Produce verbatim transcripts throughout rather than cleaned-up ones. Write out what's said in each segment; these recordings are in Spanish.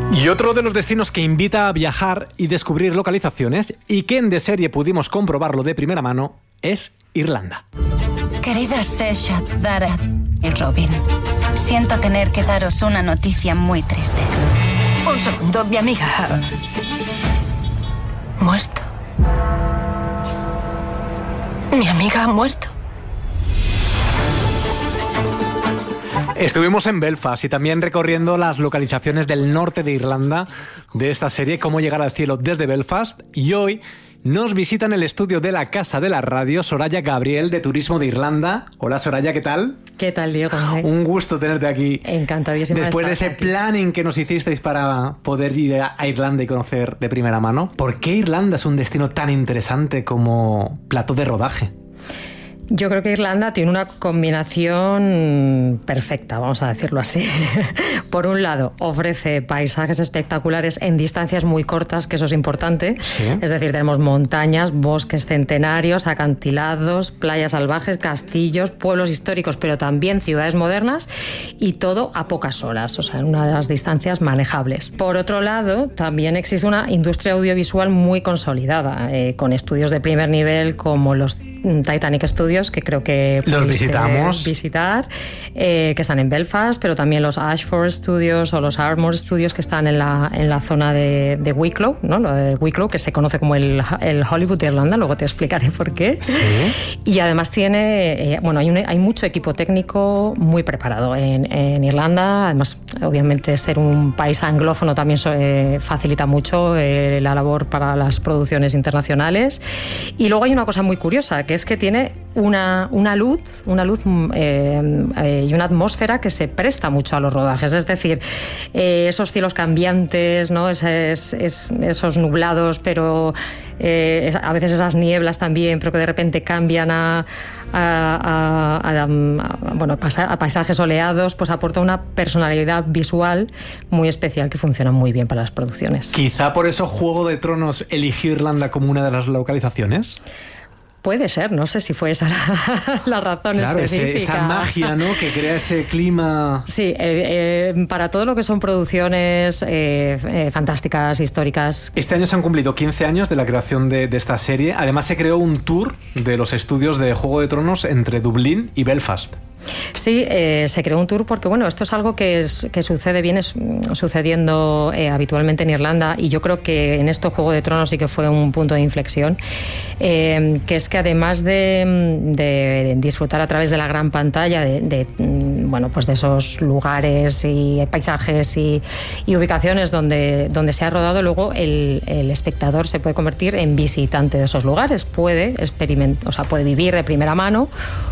Y otro de los destinos que invita a viajar y descubrir localizaciones, y que en De Serie pudimos comprobarlo de primera mano, es Irlanda. Queridas Sesha, Dara y Robin, siento tener que daros una noticia muy triste. Un segundo, mi amiga... ¿Muerto? ¿Mi amiga ha muerto? Estuvimos en Belfast y también recorriendo las localizaciones del norte de Irlanda de esta serie, Cómo llegar al cielo desde Belfast, y hoy nos visita en el estudio de la Casa de la Radio Soraya Gabriel, de Turismo de Irlanda. Hola Soraya, ¿qué tal? ¿Qué tal, Diego? Un gusto tenerte aquí. Encantadísima. Después de ese aquí. planning que nos hicisteis para poder ir a Irlanda y conocer de primera mano. ¿Por qué Irlanda es un destino tan interesante como plató de rodaje? Yo creo que Irlanda tiene una combinación perfecta, vamos a decirlo así. Por un lado, ofrece paisajes espectaculares en distancias muy cortas, que eso es importante. ¿Sí? Es decir, tenemos montañas, bosques centenarios, acantilados, playas salvajes, castillos, pueblos históricos, pero también ciudades modernas, y todo a pocas horas, o sea, en una de las distancias manejables. Por otro lado, también existe una industria audiovisual muy consolidada, eh, con estudios de primer nivel como los Titanic Studios, que creo que los visitamos visitar, eh, que están en Belfast, pero también los Ashford Studios o los Ardmore Studios, que están en la, en la zona de, de Wicklow, ¿no? Lo de Wicklow, que se conoce como el, el Hollywood de Irlanda, luego te explicaré por qué. ¿Sí? Y además tiene, eh, bueno, hay, un, hay mucho equipo técnico muy preparado en, en Irlanda. Además, obviamente, ser un país anglófono también eh, facilita mucho eh, la labor para las producciones internacionales. Y luego hay una cosa muy curiosa, que es que tiene una, una luz, una luz eh, eh, y una atmósfera que se presta mucho a los rodajes. Es decir, eh, esos cielos cambiantes, ¿no? Es, es, es, esos nublados, pero eh, a veces esas nieblas también, pero que de repente cambian a, a, a, a, a, bueno, a paisajes soleados, pues aporta una personalidad visual muy especial que funciona muy bien para las producciones. Quizá por eso Juego de Tronos eligió Irlanda como una de las localizaciones. Puede ser, no sé si fue esa la, la razón claro, específica. Ese, esa magia, ¿no?, que crea ese clima. Sí, eh, eh, para todo lo que son producciones eh, eh, fantásticas, históricas. Este año se han cumplido quince años de la creación de, de esta serie. Además se creó un tour de los estudios de Juego de Tronos entre Dublín y Belfast. Sí, eh, se creó un tour porque, bueno, esto es algo que, es, que sucede, viene sucediendo eh, habitualmente en Irlanda, y yo creo que en esto Juego de Tronos sí que fue un punto de inflexión, eh, que es que además de, de disfrutar a través de la gran pantalla de, de, bueno, pues de esos lugares y paisajes y, y ubicaciones donde, donde se ha rodado, luego el, el espectador se puede convertir en visitante de esos lugares, puede experimentar, o sea, puede vivir de primera mano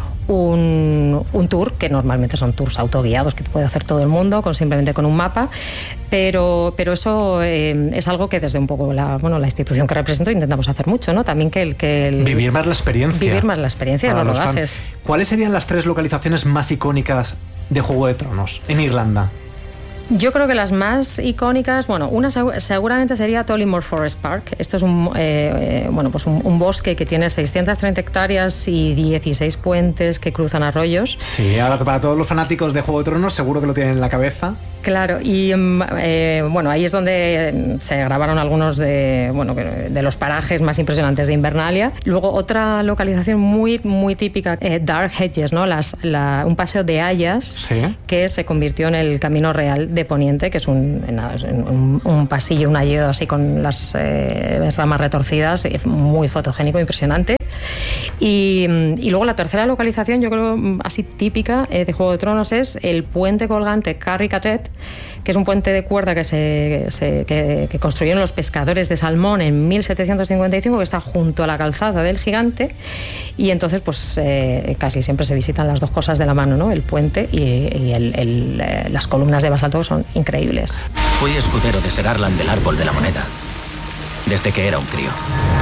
Un, un tour, que normalmente son tours autoguiados que puede hacer todo el mundo con simplemente con un mapa, pero, pero eso eh, es algo que desde un poco la, bueno, la institución que represento intentamos hacer mucho, ¿no? También que el, que el vivir más la experiencia vivir más la experiencia de los, los rodajes. Fans. ¿Cuáles serían las tres localizaciones más icónicas de Juego de Tronos en Irlanda? Yo creo que las más icónicas, bueno, una seguramente sería Tollymore Forest Park. Esto es un, eh, bueno, pues un, un bosque que tiene seiscientas treinta hectáreas y dieciséis puentes que cruzan arroyos. Sí, ahora para todos los fanáticos de Juego de Tronos seguro que lo tienen en la cabeza. Claro, y eh, bueno, ahí es donde se grabaron algunos de, bueno, de los parajes más impresionantes de Invernalia. Luego otra localización muy, muy típica, eh, Dark Hedges, ¿no? Las, la, un paseo de hayas, ¿sí?, que se convirtió en el Camino Real de Poniente, que es un, un, un pasillo, un hayedo así con las eh, ramas retorcidas, muy fotogénico, impresionante. Y, y luego la tercera localización, yo creo así típica eh, de Juego de Tronos, es el puente colgante Carrick-a-Teat, que es un puente de cuerda que, se, se, que, que construyeron los pescadores de salmón en mil setecientos cincuenta y cinco, que está junto a la calzada del Gigante, y entonces pues eh, casi siempre se visitan las dos cosas de la mano, ¿no? El puente y, y el, el, eh, las columnas de basalto son increíbles. Fui escudero de Ser Arlan del Árbol de la Moneda desde que era un crío.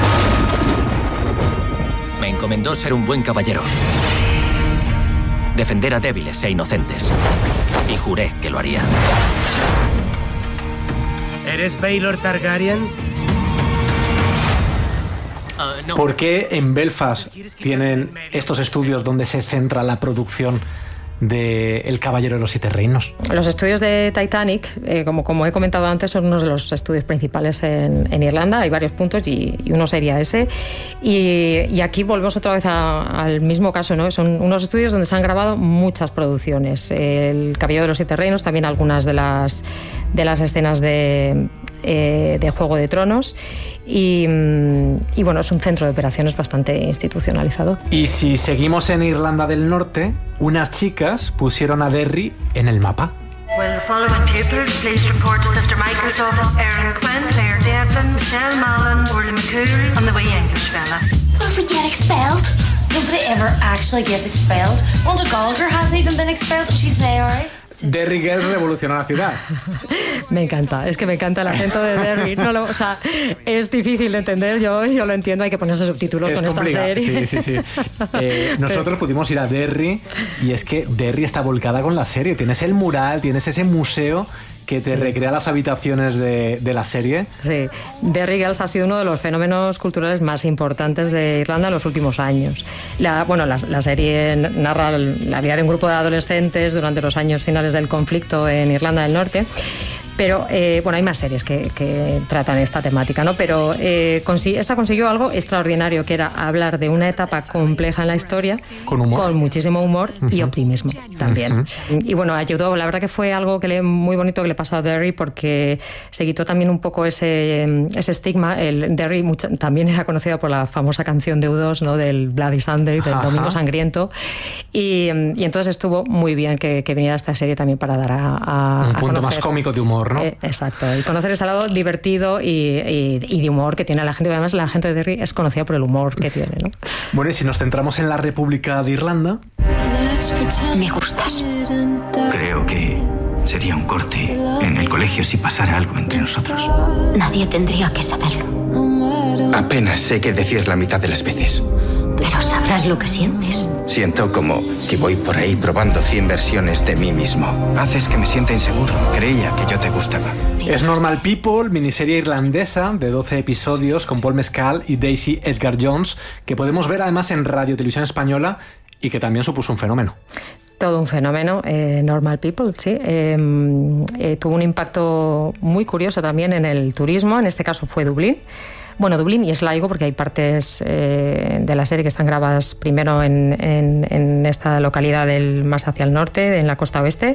Me encomendó ser un buen caballero, defender a débiles e inocentes, y juré que lo haría. ¿Eres Baelor Targaryen? Uh, no. ¿Por qué en Belfast tienen estos estudios donde se centra la producción de El Caballero de los Siete Reinos. Los estudios de Titanic, eh, como, como he comentado antes, son uno de los estudios principales en, en Irlanda. Hay varios puntos y, y uno sería ese. Y, y aquí volvemos otra vez a, al mismo caso, ¿no? Son unos estudios donde se han grabado muchas producciones. El Caballero de los Siete Reinos, también algunas de las, de las escenas de, eh, de Juego de Tronos. Y, y bueno, es un centro de operaciones bastante institucionalizado. Y si seguimos en Irlanda del Norte, unas chicas pusieron a Derry en el mapa. Will the following pupils please report to Sister Michael's office? Erin Quinn, Claire Devlin, Michelle Mallon, Orly McCool, and the wee English fella. Will we get expelled? Nobody ever actually gets expelled. Wanda Gallagher hasn't even been expelled and she's there, alright? Derry Girls revolucionó la ciudad. Me encanta, es que me encanta el acento de Derry. No lo, o sea, es difícil de entender, yo, yo lo entiendo, hay que ponerse subtítulos es con complicado. Esta serie. Sí, sí, sí. Eh, nosotros Pero... pudimos ir a Derry y es que Derry está volcada con la serie. Tienes el mural, tienes ese museo que te sí. recrea las habitaciones de, de la serie. Sí, Derry Girls ha sido uno de los fenómenos culturales más importantes de Irlanda en los últimos años. La, bueno, la, la serie narra la vida de un grupo de adolescentes durante los años finales del conflicto en Irlanda del Norte. Pero, eh, bueno, hay más series que, que tratan esta temática, ¿no? Pero eh, consi- esta consiguió algo extraordinario, que era hablar de una etapa compleja en la historia, con humor, con muchísimo humor uh-huh. y optimismo también. Uh-huh. Y bueno, ayudó, la verdad que fue algo que le, muy bonito que le pasó a Derry, porque se quitó también un poco ese, ese estigma. El Derry mucha, también era conocido por la famosa canción de U dos, ¿no? Del Bloody Sunday, del uh-huh. Domingo Sangriento. Y, y entonces estuvo muy bien que, que viniera esta serie también para dar a, a un punto a más cómico de humor, ¿no? Eh, exacto, y conocer ese lado divertido y, y, y de humor que tiene la gente. Además, la gente de Derry es conocida por el humor que tiene, ¿no? Bueno, y si nos centramos en la República de Irlanda... Me gustas. Creo que sería un corte en el colegio si pasara algo entre nosotros. Nadie tendría que saberlo. Apenas sé qué decir la mitad de las veces. Pero sabrás lo que sientes. Siento como si voy por ahí probando cien versiones de mí mismo. Haces que me sienta inseguro. Creía que yo te gustaba. Es Normal People, miniserie irlandesa de doce episodios con Paul Mescal y Daisy Edgar Jones, que podemos ver además en Radio Televisión Española y que también supuso un fenómeno. Todo un fenómeno, eh, Normal People, sí. Eh, eh, tuvo un impacto muy curioso también en el turismo, en este caso fue Dublín. Bueno, Dublín y Sligo, porque hay partes eh, de la serie que están grabadas primero en, en, en esta localidad del, más hacia el norte, en la costa oeste.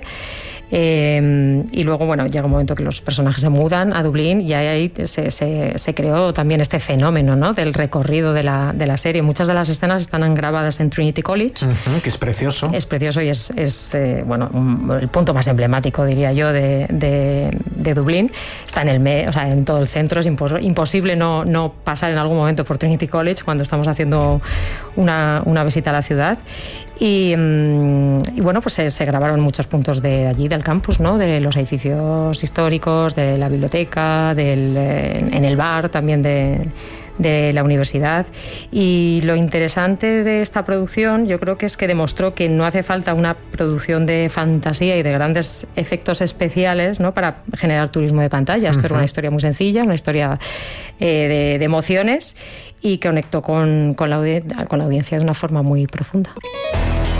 Eh, y luego, bueno, llega un momento que los personajes se mudan a Dublín y ahí se, se, se creó también este fenómeno, ¿no? Del recorrido de la, de la serie. Muchas de las escenas están grabadas en Trinity College. Uh-huh, que es precioso. Es precioso y es, es eh, bueno, un, el punto más emblemático, diría yo, de, de, de Dublín. Está en el me, o sea, en todo el centro. Es impos- imposible no, no pasar en algún momento por Trinity College cuando estamos haciendo una, una visita a la ciudad. Y, y bueno, pues se, se grabaron muchos puntos de allí, del campus, ¿no? De los edificios históricos, de la biblioteca, del, en el bar también de, de la universidad. Y lo interesante de esta producción, yo creo que es que demostró que no hace falta una producción de fantasía y de grandes efectos especiales, ¿no? Para generar turismo de pantalla. Esto uh-huh. era una historia muy sencilla, una historia eh, de, de emociones y que conectó con, con, la audi- con la audiencia de una forma muy profunda.